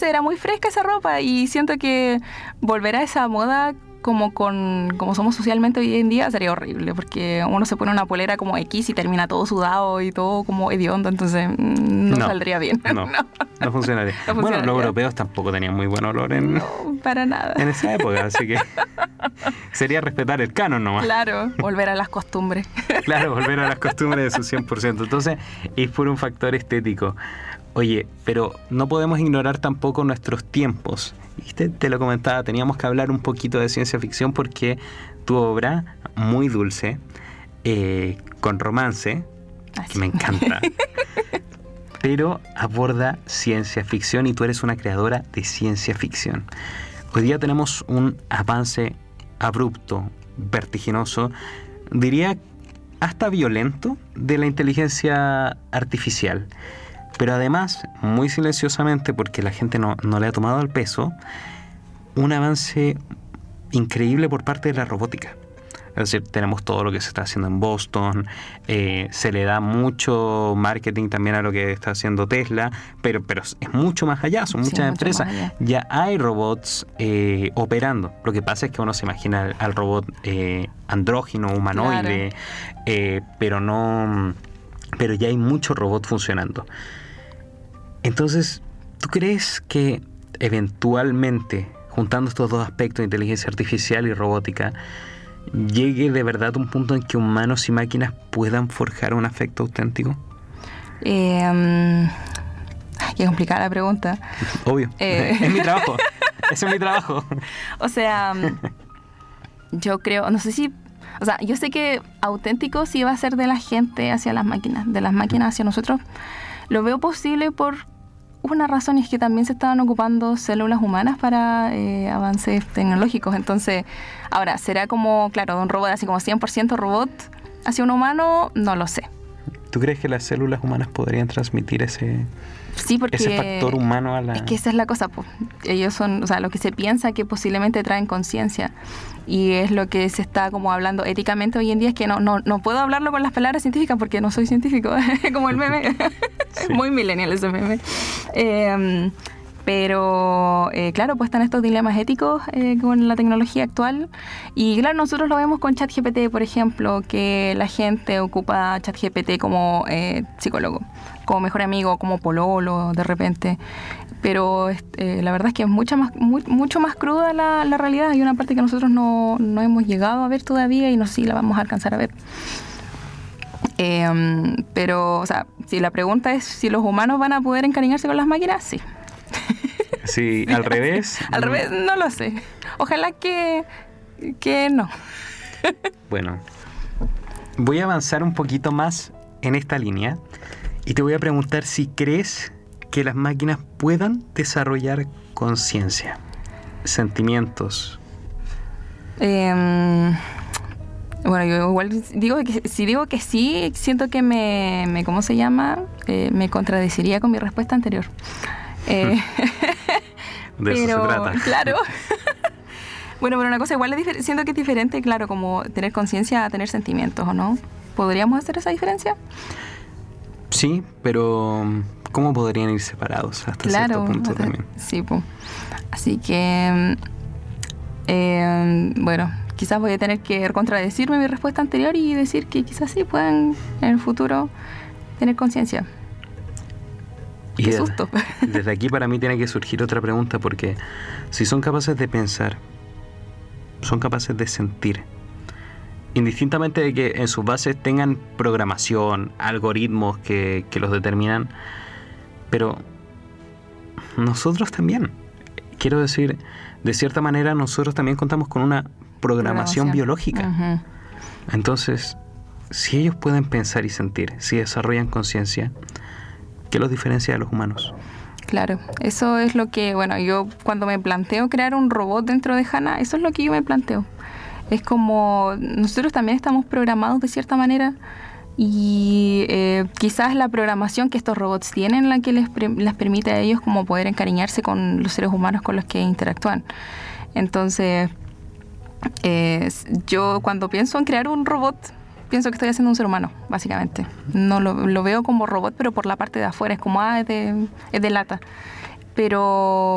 antes era muy fresca esa ropa y siento que volver a esa moda como somos socialmente hoy en día sería horrible, porque uno se pone una polera como X y termina todo sudado y todo como hediondo, entonces no saldría bien. No funcionaría. Bueno, los europeos tampoco tenían muy buen olor No, para nada. En esa época, así que sería respetar el canon nomás. Claro, volver a las costumbres. Claro, volver a las costumbres de su 100%. Entonces, es por un factor estético. Oye, pero no podemos ignorar tampoco nuestros tiempos. Y te lo comentaba, teníamos que hablar un poquito de ciencia ficción porque tu obra, muy dulce, con romance, que me encanta, pero aborda ciencia ficción y tú eres una creadora de ciencia ficción. Hoy día tenemos un avance abrupto, vertiginoso, diría hasta violento, de la inteligencia artificial. Pero además, muy silenciosamente, porque la gente no le ha tomado el peso, un avance increíble por parte de la robótica. Es decir, tenemos todo lo que se está haciendo en Boston, se le da mucho marketing también a lo que está haciendo Tesla, pero es mucho más allá, son muchas empresas. Ya hay robots operando. Lo que pasa es que uno se imagina al robot andrógino, humanoide, claro. Pero ya hay mucho robot funcionando. Entonces, ¿tú crees que eventualmente, juntando estos dos aspectos, inteligencia artificial y robótica, llegue de verdad un punto en que humanos y máquinas puedan forjar un afecto auténtico? Qué complicada la pregunta. Obvio, es mi trabajo. Ese es mi trabajo. O sea, yo creo, no sé si... O sea, yo sé que auténtico sí va a ser de la gente hacia las máquinas, de las máquinas hacia nosotros. Lo veo posible por una razón, y es que también se estaban ocupando células humanas para avances tecnológicos. Entonces, ahora, ¿será como, claro, de un robot así como 100% robot hacia un humano? No lo sé. ¿Tú crees que las células humanas podrían transmitir ese factor humano a la...? Es que esa es la cosa, pues. Ellos son, o sea, lo que se piensa que posiblemente traen conciencia. Y es lo que se está como hablando éticamente hoy en día, es que no puedo hablarlo con las palabras científicas porque no soy científico, como el meme. Sí. Muy millennial ese meme. Pero, claro, pues están estos dilemas éticos con la tecnología actual. Y claro, nosotros lo vemos con ChatGPT, por ejemplo, que la gente ocupa ChatGPT como psicólogo, como mejor amigo, como pololo, de repente. Pero la verdad es que es mucho más cruda la realidad. Hay una parte que nosotros no hemos llegado a ver todavía y no sé si la vamos a alcanzar a ver. Pero, o sea, si la pregunta es si los humanos van a poder encariñarse con las máquinas, sí. Sí, al revés. Al revés, no lo sé. Ojalá que no. Bueno, voy a avanzar un poquito más en esta línea y te voy a preguntar si crees que las máquinas puedan desarrollar conciencia, sentimientos. Bueno, yo igual digo que sí, siento que me ¿cómo se llama? Me contradeciría con mi respuesta anterior. De eso se trata. Claro. Bueno, pero una cosa igual siento que es diferente, claro, como tener conciencia a tener sentimientos, ¿o no? ¿Podríamos hacer esa diferencia? Sí, pero ¿cómo podrían ir separados hasta cierto punto también? Sí, pues. Así que, bueno, quizás voy a tener que contradecirme mi respuesta anterior y decir que quizás sí puedan en el futuro tener conciencia. Qué susto. Desde aquí para mí tiene que surgir otra pregunta, porque si son capaces de pensar, son capaces de sentir, indistintamente de que en sus bases tengan programación, algoritmos que los determinan, pero nosotros también, quiero decir, de cierta manera nosotros también contamos con una programación biológica. Uh-huh. Entonces, si ellos pueden pensar y sentir, si desarrollan conciencia, ¿qué los diferencia de los humanos? Claro, eso es lo que, bueno, yo cuando me planteo crear un robot dentro de HANA, eso es lo que yo me planteo. Es como, nosotros también estamos programados de cierta manera y quizás la programación que estos robots tienen la que les permite a ellos como poder encariñarse con los seres humanos con los que interactúan. Entonces, yo cuando pienso en crear un robot, pienso que estoy haciendo un ser humano, básicamente. No lo veo como robot, pero por la parte de afuera, es como, es de lata. Pero